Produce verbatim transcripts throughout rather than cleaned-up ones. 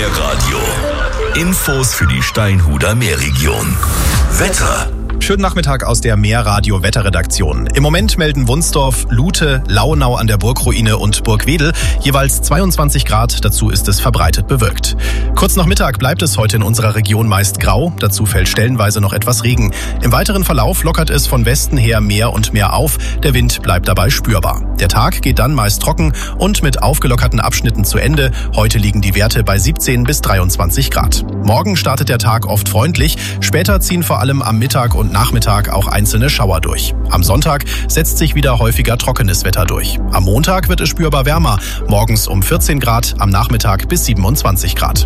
Meerradio. Infos für die Steinhuder Meerregion. Wetter. Schönen Nachmittag aus der Meerradio-Wetterredaktion. Im Moment melden Wunsdorf, Lute, Lauenau an der Burgruine und Burgwedel jeweils zweiundzwanzig Grad. Dazu ist es verbreitet bewölkt. Kurz nach Mittag bleibt es heute in unserer Region meist grau. Dazu fällt stellenweise noch etwas Regen. Im weiteren Verlauf lockert es von Westen her mehr und mehr auf. Der Wind bleibt dabei spürbar. Der Tag geht dann meist trocken und mit aufgelockerten Abschnitten zu Ende. Heute liegen die Werte bei siebzehn bis dreiundzwanzig Grad. Morgen startet der Tag oft freundlich. Später ziehen vor allem am Mittag und Nachmittag auch einzelne Schauer durch. Am Sonntag setzt sich wieder häufiger trockenes Wetter durch. Am Montag wird es spürbar wärmer. Morgens um vierzehn Grad, am Nachmittag bis siebenundzwanzig Grad.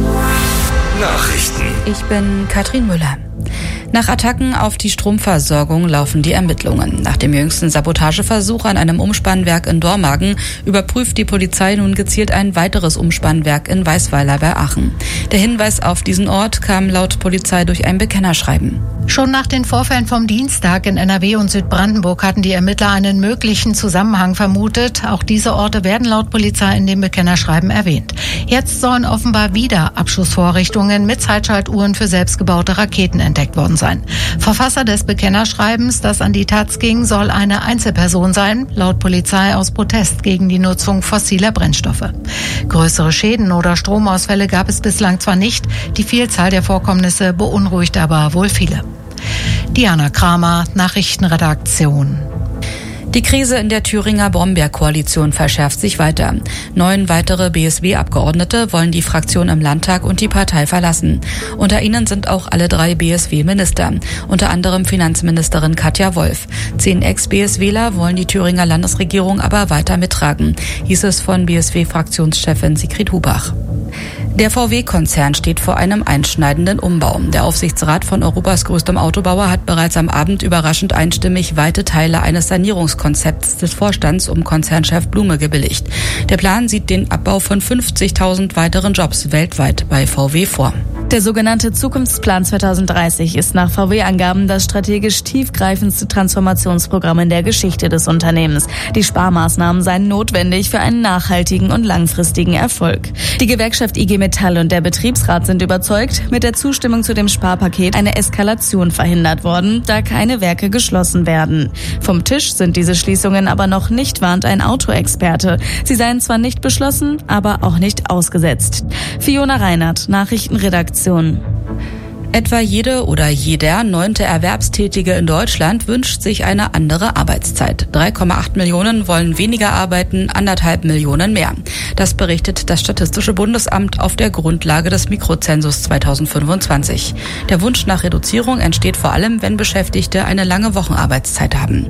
Nachrichten. Ich bin Katrin Müller. Nach Attacken auf die Stromversorgung laufen die Ermittlungen. Nach dem jüngsten Sabotageversuch an einem Umspannwerk in Dormagen überprüft die Polizei nun gezielt ein weiteres Umspannwerk in Weißweiler bei Aachen. Der Hinweis auf diesen Ort kam laut Polizei durch ein Bekennerschreiben. Schon nach den Vorfällen vom Dienstag in N R W und Südbrandenburg hatten die Ermittler einen möglichen Zusammenhang vermutet. Auch diese Orte werden laut Polizei in dem Bekennerschreiben erwähnt. Jetzt sollen offenbar wieder Abschussvorrichtungen mit Zeitschaltuhren für selbstgebaute Raketen entdeckt worden sein. Verfasser des Bekennerschreibens, das an die Taz ging, soll eine Einzelperson sein, laut Polizei aus Protest gegen die Nutzung fossiler Brennstoffe. Größere Schäden oder Stromausfälle gab es bislang zwar nicht, die Vielzahl der Vorkommnisse beunruhigt aber wohl viele. Diana Kramer, Nachrichtenredaktion. Die Krise in der Thüringer Brombeerkoalition verschärft sich weiter. Neun weitere B S W-Abgeordnete wollen die Fraktion im Landtag und die Partei verlassen. Unter ihnen sind auch alle drei B S W-Minister, unter anderem Finanzministerin Katja Wolf. Zehn Ex-BSWler wollen die Thüringer Landesregierung aber weiter mittragen, hieß es von B S W-Fraktionschefin Sigrid Hubach. Der V W-Konzern steht vor einem einschneidenden Umbau. Der Aufsichtsrat von Europas größtem Autobauer hat bereits am Abend überraschend einstimmig weite Teile eines Sanierungskonzepts des Vorstands um Konzernchef Blume gebilligt. Der Plan sieht den Abbau von fünfzigtausend weiteren Jobs weltweit bei V W vor. Der sogenannte Zukunftsplan zweitausenddreißig ist nach V W-Angaben das strategisch tiefgreifendste Transformationsprogramm in der Geschichte des Unternehmens. Die Sparmaßnahmen seien notwendig für einen nachhaltigen und langfristigen Erfolg. Die Gewerkschaft I G Metall und der Betriebsrat sind überzeugt, mit der Zustimmung zu dem Sparpaket eine Eskalation verhindert worden, da keine Werke geschlossen werden. Vom Tisch sind diese Schließungen aber noch nicht, warnt ein Autoexperte. Sie seien zwar nicht beschlossen, aber auch nicht ausgesetzt. Fiona Reinhardt, Nachrichtenredaktion. Etwa jede oder jeder neunte Erwerbstätige in Deutschland wünscht sich eine andere Arbeitszeit. drei Komma acht Millionen wollen weniger arbeiten, anderthalb Millionen mehr. Das berichtet das Statistische Bundesamt auf der Grundlage des Mikrozensus zweitausendfünfundzwanzig. Der Wunsch nach Reduzierung entsteht vor allem, wenn Beschäftigte eine lange Wochenarbeitszeit haben.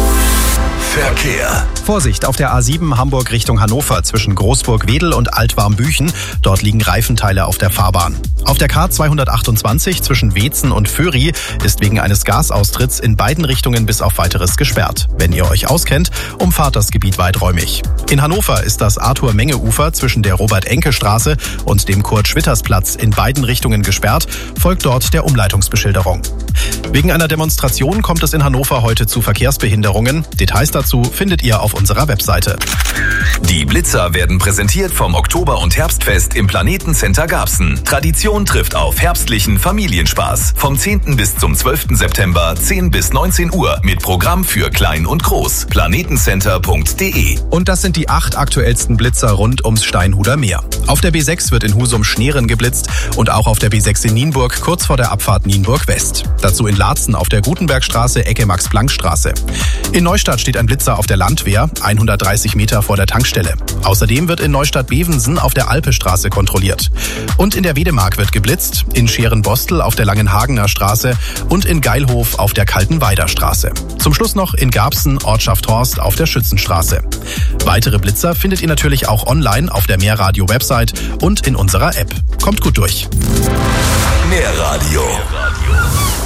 Verkehr. Vorsicht auf der A sieben Hamburg Richtung Hannover zwischen Großburg-Wedel und Altwarmbüchen. Dort liegen Reifenteile auf der Fahrbahn. Auf der K zweihundertachtundzwanzig zwischen Weetzen und Föhri ist wegen eines Gasaustritts in beiden Richtungen bis auf Weiteres gesperrt. Wenn ihr euch auskennt, umfahrt das Gebiet weiträumig. In Hannover ist das Arthur-Menge-Ufer zwischen der Robert-Enke-Straße und dem Kurt-Schwitters-Platz in beiden Richtungen gesperrt, folgt dort der Umleitungsbeschilderung. Wegen einer Demonstration kommt es in Hannover heute zu Verkehrsbehinderungen. Details dazu findet ihr auf unserer Webseite. Die Blitzer werden präsentiert vom Oktober- und Herbstfest im Planetencenter Garbsen. Tradition trifft auf herbstlichen Familienspaß. Vom zehnten bis zum zwölften September, zehn bis neunzehn Uhr mit Programm für Klein und Groß. planetencenter punkt de. Und das sind die acht aktuellsten Blitzer rund ums Steinhuder Meer. Auf der B sechs wird in Husum-Schneeren geblitzt und auch auf der B sechs in Nienburg kurz vor der Abfahrt Nienburg West. Dazu in Laatzen auf der Gutenbergstraße, Ecke Max-Planck-Straße. In Neustadt steht ein Blitzer auf der Landwehr, hundertdreißig Meter vor der Tankstelle. Außerdem wird in Neustadt-Bevensen auf der Alpestraße kontrolliert. Und in der Wedemark wird geblitzt, in Scheren-Bostel auf der Langenhagener Straße und in Geilhof auf der Kaltenweider Straße. Zum Schluss noch in Garbsen, Ortschaft Horst auf der Schützenstraße. Weitere Blitzer findet ihr natürlich auch online auf der Meerradio-Website und in unserer App. Kommt gut durch. Meerradio.